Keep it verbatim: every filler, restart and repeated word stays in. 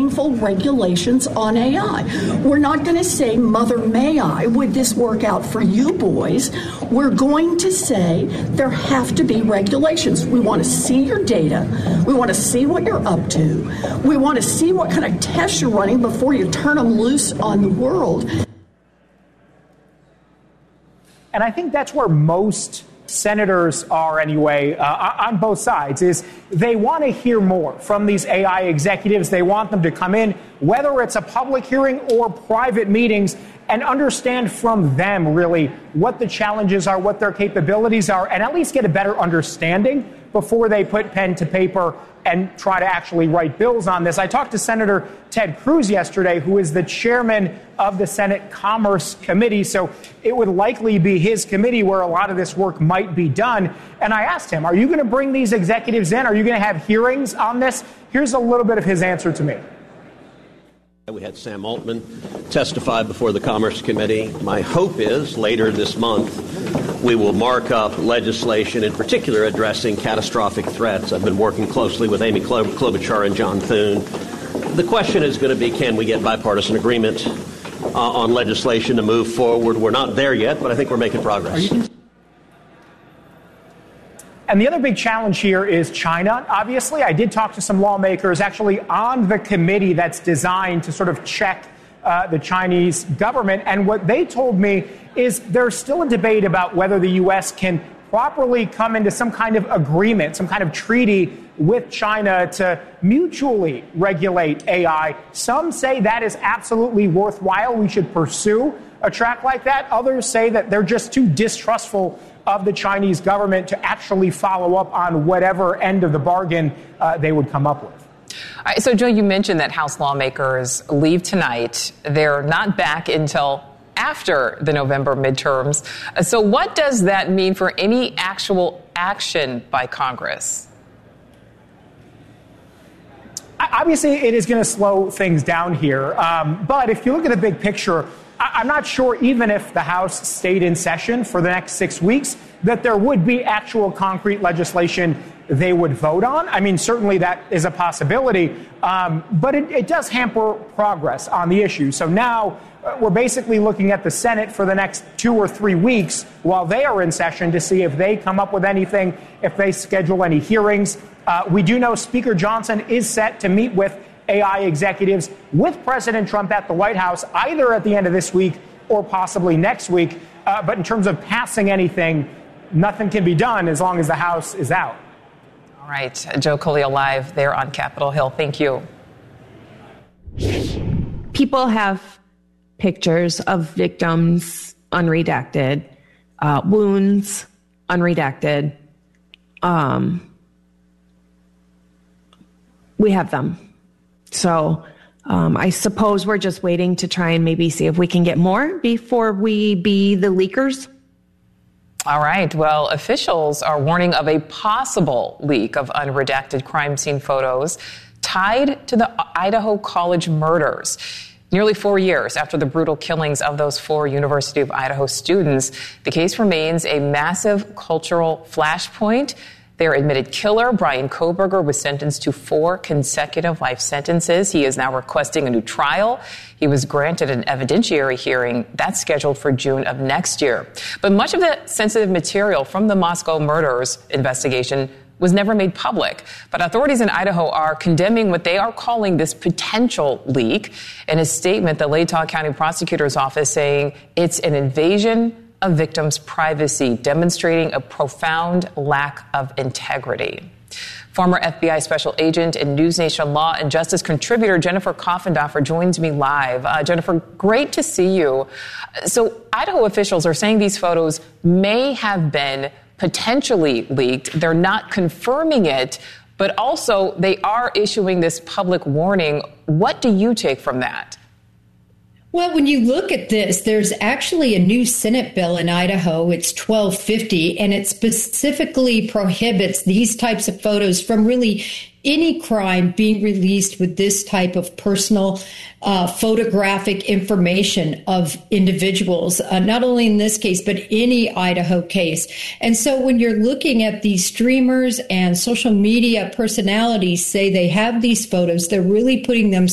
meaningful regulations on A I. We're not going to say, Mother, may I, would this work out for you boys? We're going to say there have to be regulations. We want to see your data. We want to see what you're up to. We want to see what kind of tests you're running before you turn them loose on the world. And I think that's where most senators are anyway, uh, on both sides, is they want to hear more from these A I executives. They want them to come in, whether it's a public hearing or private meetings, and understand from them really what the challenges are, what their capabilities are, and at least get a better understanding before they put pen to paper and try to actually write bills on this. I talked to Senator Ted Cruz yesterday, who is the chairman of the Senate Commerce Committee, so it would likely be his committee where a lot of this work might be done. And I asked him, are you going to bring these executives in? Are you going to have hearings on this? Here's a little bit of his answer to me. We had Sam Altman testify before the Commerce Committee. My hope is later this month we will mark up legislation, in particular addressing catastrophic threats. I've been working closely with Amy Klobuchar and John Thune. The question is going to be, can we get bipartisan agreement uh, on legislation to move forward? We're not there yet, but I think we're making progress. And the other big challenge here is China. Obviously, I did talk to some lawmakers actually on the committee that's designed to sort of check uh, the Chinese government. And what they told me is there's still a debate about whether the U S can properly come into some kind of agreement, some kind of treaty with China to mutually regulate A I. Some say that is absolutely worthwhile. We should pursue a track like that. Others say that they're just too distrustful of the Chinese government to actually follow up on whatever end of the bargain uh, they would come up with. All right, so, Joe, you mentioned that House lawmakers leave tonight. They're not back until after the November midterms. So what does that mean for any actual action by Congress? Obviously, it is going to slow things down here. Um, but if you look at the big picture, I'm not sure, even if the House stayed in session for the next six weeks, that there would be actual concrete legislation they would vote on. I mean, certainly that is a possibility, um, but it, it does hamper progress on the issue. So now uh, we're basically looking at the Senate for the next two or three weeks while they are in session to see if they come up with anything, if they schedule any hearings. Uh, we do know Speaker Johnson is set to meet with A I executives with President Trump at the White House, either at the end of this week or possibly next week. Uh, but in terms of passing anything, nothing can be done as long as the House is out. All right. Joe Khalil live there on Capitol Hill. Thank you. People have pictures of victims unredacted, uh, wounds unredacted. Um, we have them. So um, I suppose we're just waiting to try and maybe see if we can get more before we be the leakers. All right. Well, officials are warning of a possible leak of unredacted crime scene photos tied to the Idaho College murders. Nearly four years after the brutal killings of those four University of Idaho students, the case remains a massive cultural flashpoint. Their admitted killer, Brian Kohberger, was sentenced to four consecutive life sentences. He is now requesting a new trial. He was granted an evidentiary hearing that's scheduled for June of next year. But much of the sensitive material from the Moscow murders investigation was never made public. But authorities in Idaho are condemning what they are calling this potential leak. In a statement, the Latah County Prosecutor's Office saying it's an invasion of victims' privacy, demonstrating a profound lack of integrity. Former F B I special agent and NewsNation law and justice contributor Jennifer Coffendorfer joins me live. Uh, Jennifer, great to see you. So Idaho officials are saying these photos may have been potentially leaked. They're not confirming it, but also they are issuing this public warning. What do you take from that? Well, when you look at this, there's actually a new Senate bill in Idaho. It's twelve fifty, and it specifically prohibits these types of photos from really any crime being released with this type of personal uh, photographic information of individuals, uh, not only in this case, but any Idaho case. And so when you're looking at these streamers and social media personalities say they have these photos, they're really putting them